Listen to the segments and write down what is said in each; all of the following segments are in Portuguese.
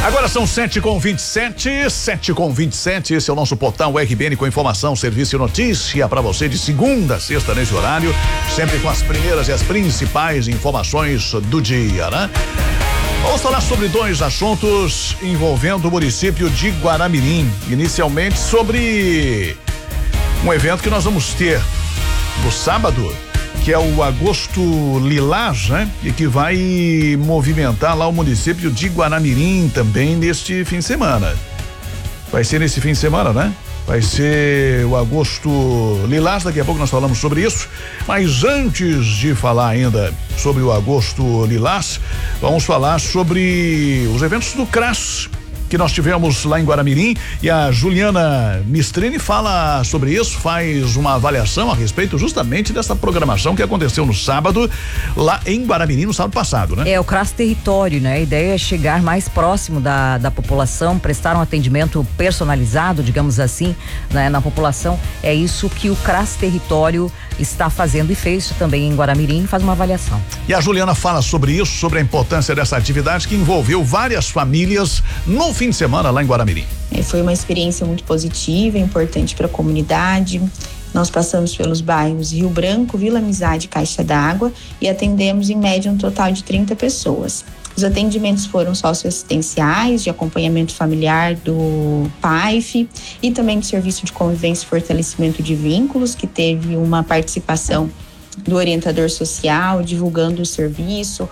Agora são 7h27, 7h27, esse é o nosso portal RBN com informação, serviço e notícia para você de segunda a sexta nesse horário, sempre com as primeiras e as principais informações do dia, né? Vamos falar sobre dois assuntos envolvendo o município de Guaramirim. Inicialmente sobre um evento que nós vamos ter no sábado, que é o Agosto Lilás, né? E que vai movimentar lá o município de Guaramirim também neste fim de semana. Vai ser nesse fim de semana, né? Vai ser o Agosto Lilás, daqui a pouco nós falamos sobre isso, mas antes de falar ainda sobre o Agosto Lilás, vamos falar sobre os eventos do CRAS que nós tivemos lá em Guaramirim, e a Juliana Mistrini fala sobre isso, faz uma avaliação a respeito justamente dessa programação que aconteceu no sábado lá em Guaramirim, no sábado passado, né? É o CRAS Território, né? A ideia é chegar mais próximo da população, prestar um atendimento personalizado, digamos assim, né? Na população. É isso que o CRAS Território está fazendo e fez também em Guaramirim, faz uma avaliação. E a Juliana fala sobre isso, sobre a importância dessa atividade que envolveu várias famílias no fim de semana lá em Guaramirim. Foi uma experiência muito positiva, importante para a comunidade. Nós passamos pelos bairros Rio Branco, Vila Amizade e Caixa d'Água e atendemos em média um total de 30 pessoas. Os atendimentos foram socioassistenciais, de acompanhamento familiar do PAIF e também do Serviço de Convivência e Fortalecimento de Vínculos, que teve uma participação do orientador social, divulgando o serviço,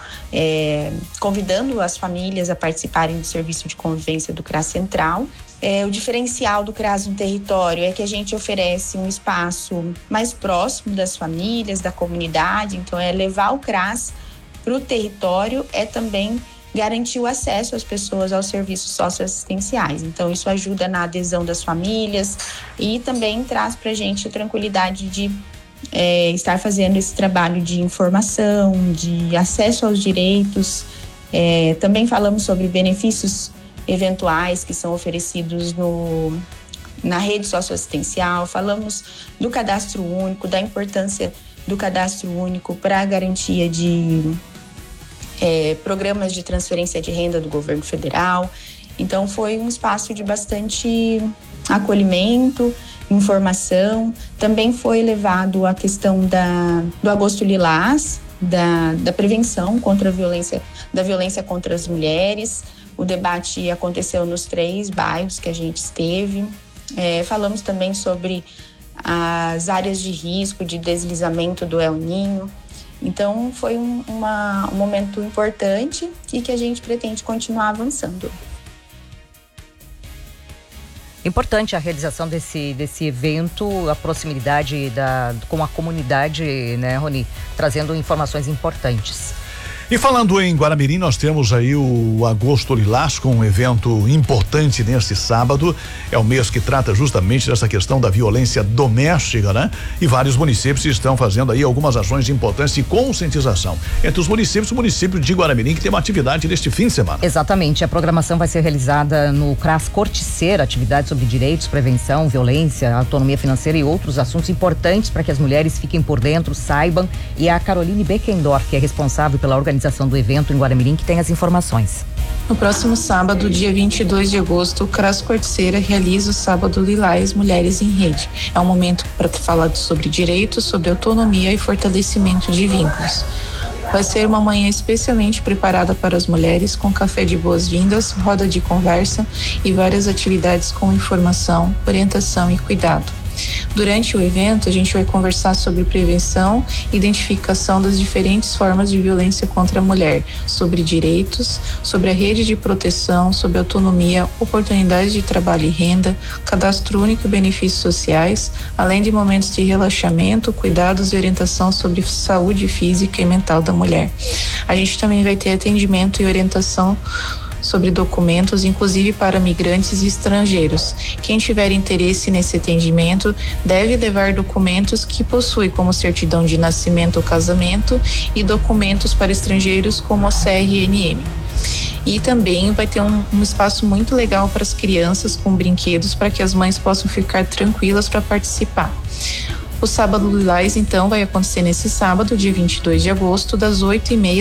convidando as famílias a participarem do serviço de convivência do CRAS Central. O diferencial do CRAS no território é que a gente oferece um espaço mais próximo das famílias, da comunidade, então levar o CRAS para o território é também garantir o acesso às pessoas aos serviços socioassistenciais. Então, isso ajuda na adesão das famílias e também traz para a gente a tranquilidade de estar fazendo esse trabalho de informação, de acesso aos direitos. Também falamos sobre benefícios eventuais que são oferecidos na rede socioassistencial, falamos do cadastro único, da importância do cadastro único para a garantia de programas de transferência de renda do governo federal. Então foi um espaço de bastante acolhimento, informação. Também foi levado a questão do Agosto Lilás, da prevenção contra da violência contra as mulheres. O debate aconteceu nos 3 bairros que a gente esteve. Falamos também sobre as áreas de risco de deslizamento do El Ninho. Então, foi um momento importante e que a gente pretende continuar avançando. Importante a realização desse evento, a proximidade com a comunidade, né, Rony? Trazendo informações importantes. E falando em Guaramirim, nós temos aí o Agosto Lilás com um evento importante neste sábado. É o mês que trata justamente dessa questão da violência doméstica, né? E vários municípios estão fazendo aí algumas ações de importância e conscientização. Entre os municípios, o município de Guaramirim, que tem uma atividade neste fim de semana. Exatamente, a programação vai ser realizada no CRAS Corticeira, atividades sobre direitos, prevenção, violência, autonomia financeira e outros assuntos importantes para que as mulheres fiquem por dentro, saibam. E a Caroline Beckendorf, que é responsável pela organização do evento em Guaramirim, que tem as informações. No próximo sábado, dia 22 de agosto, o CRAS Corticeira realiza o Sábado Lilás Mulheres em Rede. É um momento para falar sobre direitos, sobre autonomia e fortalecimento de vínculos. Vai ser uma manhã especialmente preparada para as mulheres, com café de boas-vindas, roda de conversa e várias atividades com informação, orientação e cuidado. Durante o evento, a gente vai conversar sobre prevenção e identificação das diferentes formas de violência contra a mulher, sobre direitos, sobre a rede de proteção, sobre autonomia, oportunidades de trabalho e renda, cadastro único e benefícios sociais, além de momentos de relaxamento, cuidados e orientação sobre saúde física e mental da mulher. A gente também vai ter atendimento e orientação sobre documentos, inclusive para migrantes e estrangeiros. Quem tiver interesse nesse atendimento deve levar documentos que possui, como certidão de nascimento ou casamento, e documentos para estrangeiros como a CRNM. E também vai ter um espaço muito legal para as crianças com brinquedos para que as mães possam ficar tranquilas para participar. O Sábado Lilás, então, vai acontecer nesse sábado, dia 22 de agosto, das 8h30